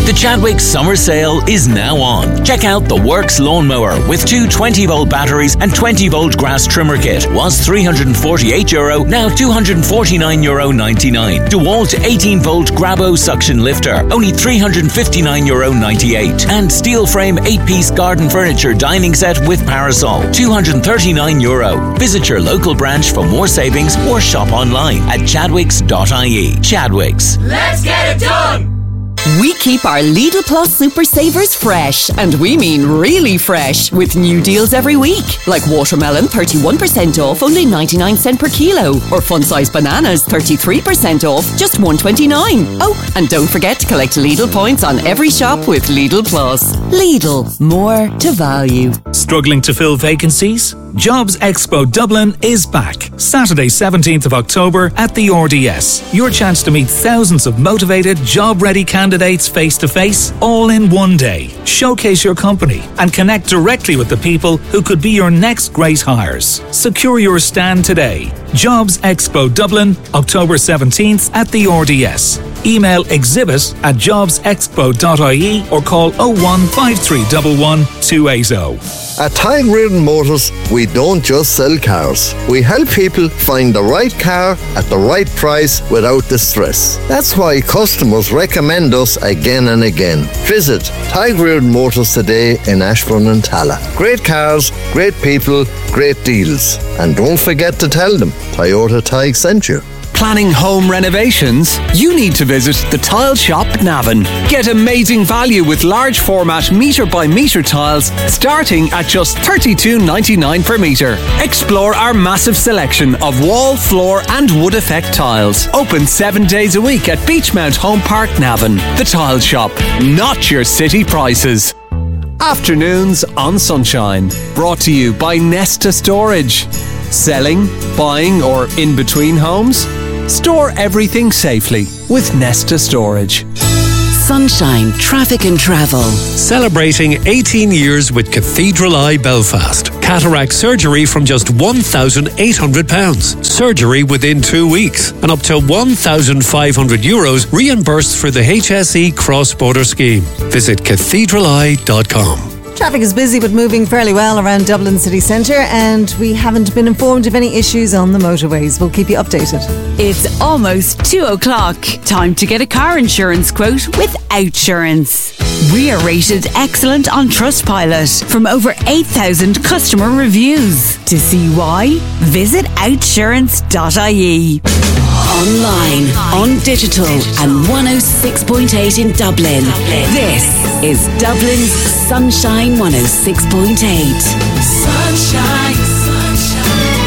The Chadwick Summer Sale is now on. Check out the Works Lawnmower with two 20-volt batteries and 20-volt grass trimmer kit. Was €348, now €249.99. DeWalt 18-volt Grabo suction lifter, only €359.98. And steel frame 8-piece garden furniture dining set with parasol, €239. Visit your local branch for more savings or shop online at chadwicks.ie. Chadwicks. Let's get it done! We keep our Lidl Plus Super Savers fresh, and we mean really fresh, with new deals every week. Like watermelon, 31% off, only 99 cents per kilo. Or fun-size bananas, 33% off, just $1.29. Oh, and don't forget to collect Lidl points on every shop with Lidl Plus. Lidl, more to value. Struggling to fill vacancies? Jobs Expo Dublin is back. Saturday 17th of October at the RDS. Your chance to meet thousands of motivated, job-ready candidates face-to-face, all in one day. Showcase your company and connect directly with the people who could be your next great hires. Secure your stand today. Jobs Expo Dublin, October 17th at the RDS. Email exhibit@jobsexpo.ie or call 015311 280. At Tide Reardon Motors, we don't just sell cars. We help people find the right car at the right price without the stress. That's why customers recommend us again and again. Visit Tide Reardon Motors today in Ashbourne and Tala. Great cars, great people, great deals. And don't forget to tell them Toyota Tige sent you. Planning home renovations? You need to visit the Tile Shop Navan. Get amazing value with large format metre by metre tiles starting at just $32.99 per metre. Explore our massive selection of wall, floor and wood effect tiles. Open 7 days a week at Beachmount Home Park Navan. The Tile Shop, not your city prices. Afternoons on Sunshine. Brought to you by Nesta Storage. Selling, buying or in between homes? Store everything safely with Nesta Storage. Sunshine Traffic and Travel. Celebrating 18 years with Cathedral Eye Belfast. Cataract surgery from just £1,800. Surgery within 2 weeks. And up to €1,500 reimbursed for the HSE cross-border scheme. Visit cathedraleye.com. Traffic is busy but moving fairly well around Dublin city centre, and we haven't been informed of any issues on the motorways. We'll keep you updated. It's almost 2:00. Time to get a car insurance quote with Outsurance. We are rated excellent on Trustpilot from over 8,000 customer reviews. To see why, visit outsurance.ie. Online, on digital and 106.8 in Dublin. This is Dublin's Sunshine 106.8. Sunshine, sunshine,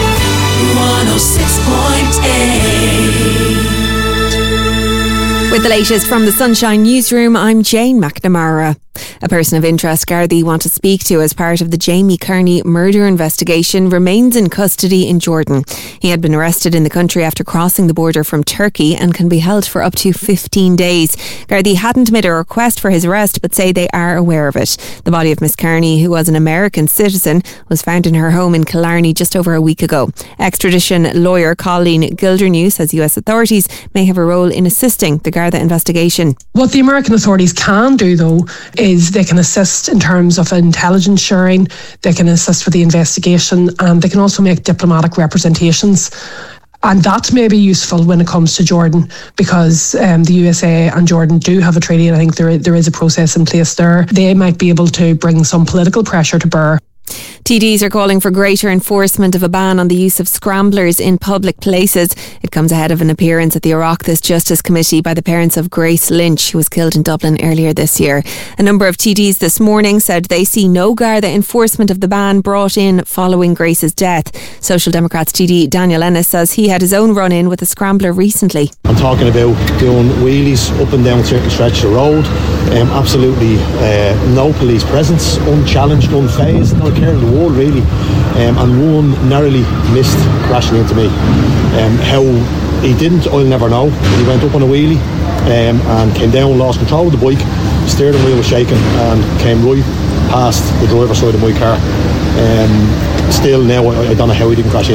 106.8. With the latest from the Sunshine Newsroom, I'm Jane McNamara. A person of interest Gardaí want to speak to as part of the Jamie Kearney murder investigation remains in custody in Jordan. He had been arrested in the country after crossing the border from Turkey and can be held for up to 15 days. Gardaí hadn't made a request for his arrest but say they are aware of it. The body of Miss Kearney, who was an American citizen, was found in her home in Killarney just over a week ago. Extradition lawyer Colleen Gildernew says US authorities may have a role in assisting the Garda investigation. What the American authorities can do, though, is they can assist in terms of intelligence sharing, they can assist with the investigation, and they can also make diplomatic representations. And that may be useful when it comes to Jordan, because the USA and Jordan do have a treaty, and I think there is a process in place there. They might be able to bring some political pressure to bear. TDs are calling for greater enforcement of a ban on the use of scramblers in public places. It comes ahead of an appearance at the Oireachtas Justice Committee by the parents of Grace Lynch, who was killed in Dublin earlier this year. A number of TDs this morning said they see no Garda enforcement of the ban brought in following Grace's death. Social Democrats TD Daniel Ennis says he had his own run-in with a scrambler recently. I'm talking about doing wheelies up and down certain stretch of the road. Absolutely no police presence, unchallenged, unfazed, not care in the world really, and one narrowly missed crashing into me. How he didn't, I'll never know. He went up on a wheelie and came down, lost control of the bike, steering wheel was shaking and came right past the driver's side of my car. Still now I don't know how he didn't crash into me.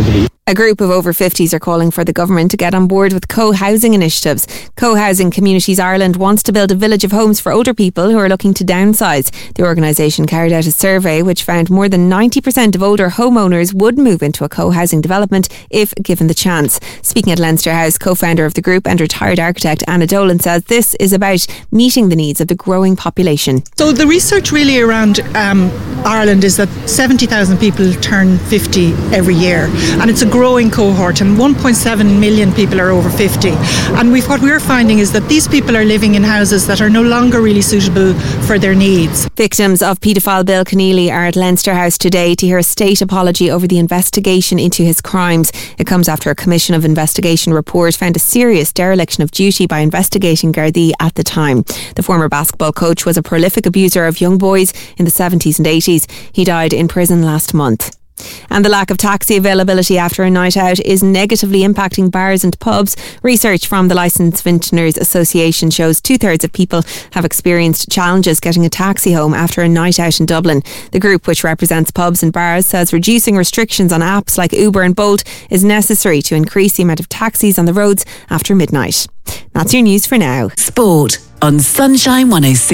A group of over 50s are calling for the government to get on board with co-housing initiatives. Co-housing Communities Ireland wants to build a village of homes for older people who are looking to downsize. The organisation carried out a survey which found more than 90% of older homeowners would move into a co-housing development if given the chance. Speaking at Leinster House, co-founder of the group and retired architect Anna Dolan says this is about meeting the needs of the growing population. So the research really around Ireland is that 70,000 people turn 50 every year, and it's a growing cohort, and 1.7 million people are over 50. And what we're finding is that these people are living in houses that are no longer really suitable for their needs. Victims of paedophile Bill Keneally are at Leinster House today to hear a state apology over the investigation into his crimes. It comes after a Commission of Investigation report found a serious dereliction of duty by investigating Gardaí at the time. The former basketball coach was a prolific abuser of young boys in the 70s and 80s. He died in prison last month. And the lack of taxi availability after a night out is negatively impacting bars and pubs. Research from the Licensed Vintners Association shows 2/3 of people have experienced challenges getting a taxi home after a night out in Dublin. The group, which represents pubs and bars, says reducing restrictions on apps like Uber and Bolt is necessary to increase the amount of taxis on the roads after midnight. That's your news for now. Sport on Sunshine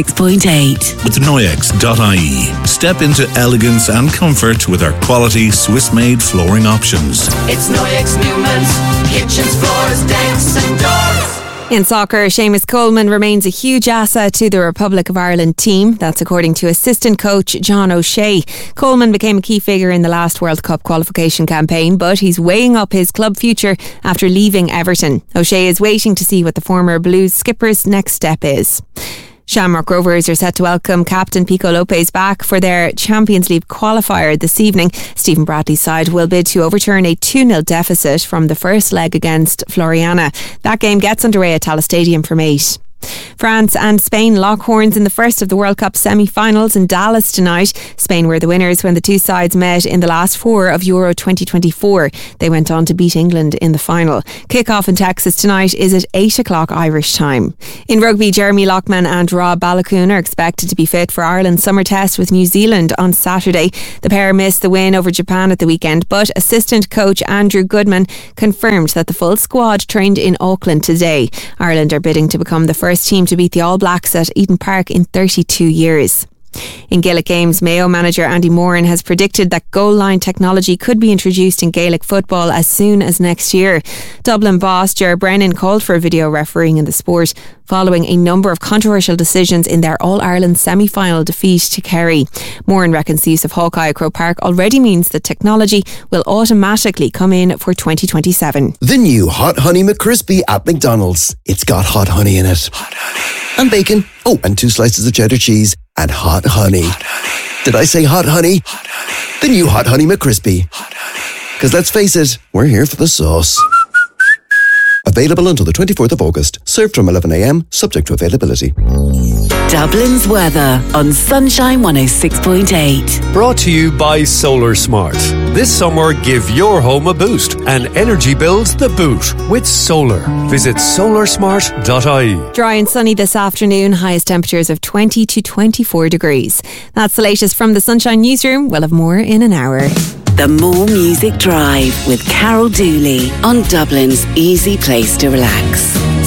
106.8. With Noyex.ie. Step into elegance and comfort with our quality Swiss-made flooring options. It's Noyex Newman's kitchens, floors, decks and doors. In soccer, Seamus Coleman remains a huge asset to the Republic of Ireland team. That's according to assistant coach John O'Shea. Coleman became a key figure in the last World Cup qualification campaign, but he's weighing up his club future after leaving Everton. O'Shea is waiting to see what the former Blues skipper's next step is. Shamrock Rovers are set to welcome captain Pico Lopez back for their Champions League qualifier this evening. Stephen Bradley's side will bid to overturn a 2-0 deficit from the first leg against Floriana. That game gets underway at Tallaght Stadium from 8. France and Spain lock horns in the first of the World Cup semi-finals in Dallas tonight. Spain were the winners when the two sides met in the last 4 of Euro 2024. They went on to beat England in the final. Kick-off in Texas tonight is at 8 o'clock Irish time. In rugby, Jeremy Loughman and Rob Balakoon are expected to be fit for Ireland's summer test with New Zealand on Saturday. The pair missed the win over Japan at the weekend, but assistant coach Andrew Goodman confirmed that the full squad trained in Auckland today. Ireland are bidding to become the first team to beat the All Blacks at Eden Park in 32 years. In Gaelic Games, Mayo manager Andy Moran has predicted that goal line technology could be introduced in Gaelic football as soon as next year. Dublin boss Ger Brennan called for video refereeing in the sport following a number of controversial decisions in their All-Ireland semi-final defeat to Kerry. Moran reckons the use of Hawkeye at Croke Park already means that technology will automatically come in for 2027. The new Hot Honey McCrispy at McDonald's. It's got hot honey in it. Hot honey. And bacon. Oh, and 2 slices of cheddar cheese. And hot honey. Hot honey. Did I say hot honey? Hot honey. The new Hot Honey McCrispy. Hot honey. Because let's face it, we're here for the sauce. Available until the 24th of August. Served from 11 a.m, subject to availability. Dublin's weather on Sunshine 106.8. Brought to you by Solar Smart. This summer, give your home a boost and energy bills the boot with solar. Visit solarsmart.ie. Dry and sunny this afternoon, highest temperatures of 20 to 24 degrees. That's the latest from the Sunshine Newsroom. We'll have more in an hour. The More Music Drive with Carol Dooley on Dublin's easy place to relax.